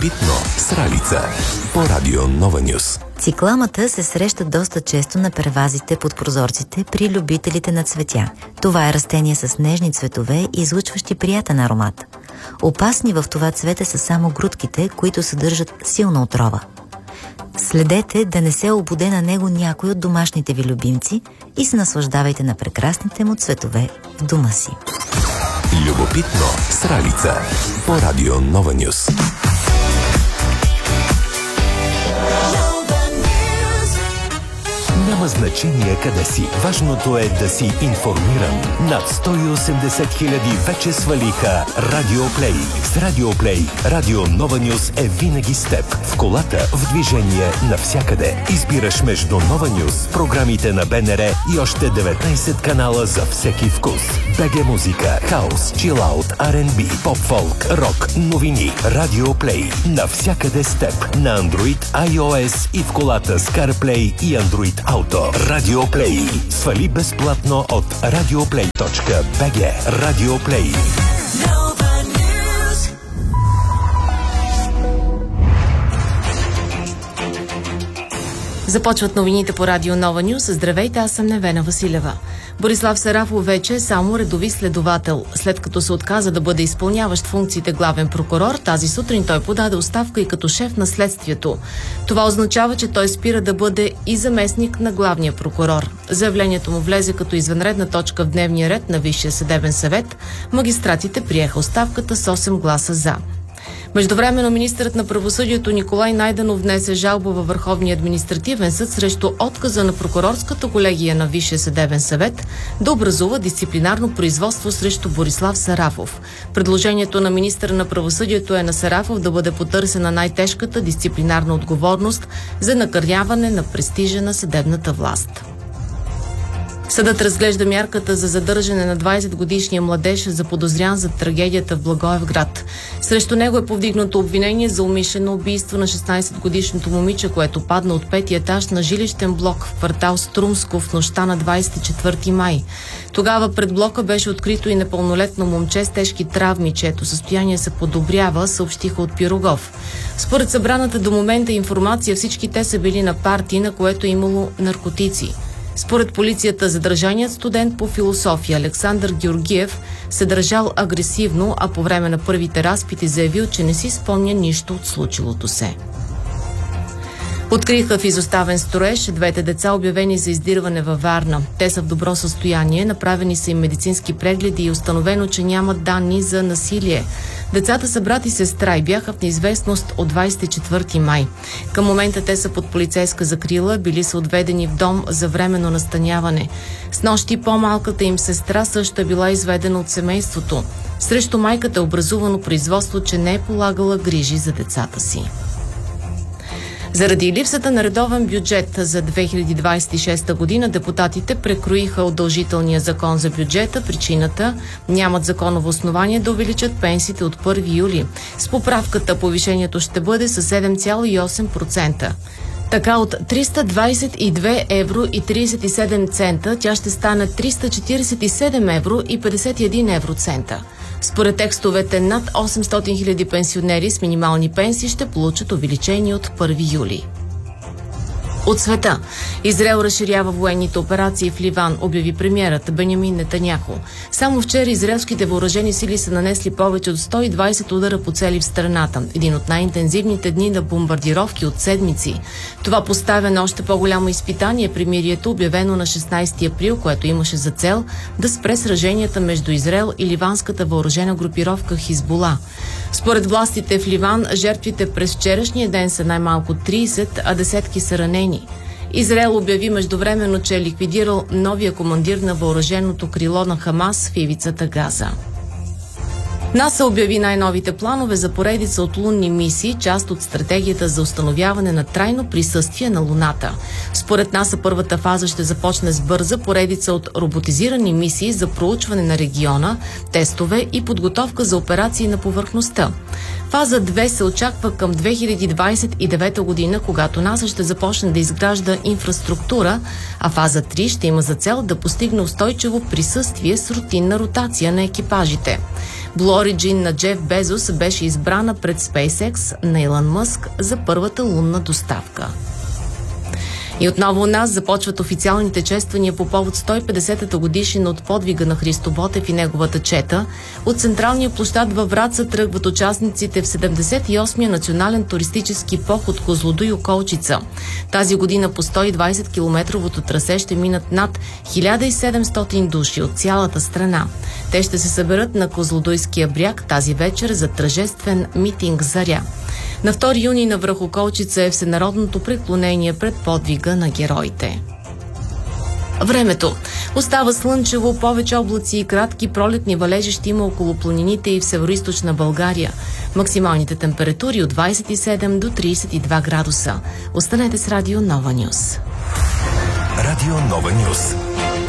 Любопитно с Ралица по Радио Нова Нюс. Цикламата се среща доста често на первазите под прозорците при любителите на цветя. Това е растение с нежни цветове, излъчващи приятен аромат. Опасни в това цвете са само грудките, които съдържат силна отрова. Следете да не се обуде на него някой от домашните ви любимци и се наслаждавайте на прекрасните му цветове в дома си. Любопитно с Ралица по Радио Нова Нюс. Няма значение къде си. Важното е да си информиран. Над 180 хиляди вече свалиха Радио Плей. С Радио Плей Радио Нова Нюс е винаги с теб. В колата, в движение, навсякъде. Избираш между Нова Нюс, програмите на БНР и още 19 канала за всеки вкус. БГ музика, хаус, чилаут, R&B, поп-фолк, рок, новини. Радио Плей. Навсякъде с теб. На Android, iOS и в колата с CarPlay и Android Auto. Радио Плей. Свали безплатно от radioplay.bg. Радио Плей. Започват новините по Радио Нова Нюс. Здравейте, аз съм Невена Василева. Борислав Сарафов вече е само редови следовател. След като се отказа да бъде изпълняващ функциите главен прокурор, тази сутрин той подаде оставка и като шеф на следствието. Това означава, че той спира да бъде и заместник на главния прокурор. Заявлението му влезе като извънредна точка в дневния ред на Висшия съдебен съвет. Магистратите приеха оставката с 8 гласа за. Междувременно министърът на правосъдието Николай Найденов внесе жалба във Върховния административен съд срещу отказа на прокурорската колегия на Висшия съдебен съвет да образува дисциплинарно производство срещу Борислав Сарафов. Предложението на министъра на правосъдието е на Сарафов да бъде потърсена най-тежката дисциплинарна отговорност за накърняване на престижа на съдебната власт. Съдът разглежда мярката за задържане на 20-годишния младеж, заподозрян за трагедията в Благоевград. Срещу него е повдигнато обвинение за умишлено убийство на 16-годишното момиче, което падна от 5-ти етаж на жилищен блок в квартал Струмско в нощта на 24 май. Тогава пред блока беше открито и непълнолетно момче с тежки травми, чието състояние се подобрява, съобщиха от Пирогов. Според събраната до момента информация, всички те са били на парти, на което е имало наркотици. Според полицията, задържаният студент по философия Александър Георгиев се държал агресивно, а по време на първите разпити заявил, че не си спомня нищо от случилото се. Откриха в изоставен строеж двете деца, обявени за издирване във Варна. Те са в добро състояние, направени са им медицински прегледи и установено, че нямат данни за насилие. Децата са брат и сестра и бяха в неизвестност от 24 май. Към момента те са под полицейска закрила, били са отведени в дом за временно настаняване. Снощи по-малката им сестра също е била изведена от семейството. Срещу майката е образувано производство, че не е полагала грижи за децата си. Заради липсата на редовен бюджет за 2026 година, депутатите прекроиха удължителния закон за бюджета. Причината – нямат законово основание да увеличат пенсиите от 1 юли. С поправката повишението ще бъде с 7,8%. Така от 322 евро и 37 цента тя ще стане 347 евро и 51 евроцента. Според текстовете, над 800 000 пенсионери с минимални пенсии ще получат увеличение от 1 юли. От света. Израел разширява военните операции в Ливан, обяви премиерът Бенямин Нетаняху. Само вчера израелските въоръжени сили са нанесли повече от 120 удара по цели в страната. Един от най-интензивните дни на бомбардировки от седмици. Това поставя на още по-голямо изпитание примирието, обявено на 16 април, което имаше за цел да спре сраженията между Израел и ливанската въоръжена групировка Хизбула. Според властите в Ливан, жертвите през вчерашния ден са най-малко 30, а десетки са ранени. Израел обяви междувременно, че е ликвидирал новия командир на въоръженото крило на Хамас в ивицата Газа. НАСА обяви най-новите планове за поредица от лунни мисии, част от стратегията за установяване на трайно присъствие на Луната. Според НАСА първата фаза ще започне с бърза поредица от роботизирани мисии за проучване на региона, тестове и подготовка за операции на повърхността. Фаза 2 се очаква към 2029 година, когато НАСА ще започне да изгражда инфраструктура, а фаза 3 ще има за цел да постигне устойчиво присъствие с рутинна ротация на екипажите. Blue Origin на Джеф Безос беше избрана пред SpaceX на Илон Мъск за първата лунна доставка. И отново у нас започват официалните чествания по повод 150-та годишнина от подвига на Христо Ботев и неговата чета. От централния площад във Враца тръгват участниците в 78-я национален туристически поход Козлодуй Околчица. Тази година по 120-километровото трасе ще минат над 1700 души от цялата страна. Те ще се съберат на Козлодуйския бряг тази вечер за тържествен митинг «Заря». На 2 юни на връх Околчица е всенародното преклонение пред подвига на героите. Времето. Остава слънчево, повече облаци и кратки пролетни валежи ще има около планините и в североизточна България. Максималните температури от 27 до 32 градуса. Останете с Радио Нова Нюс. Радио Нова Нюс.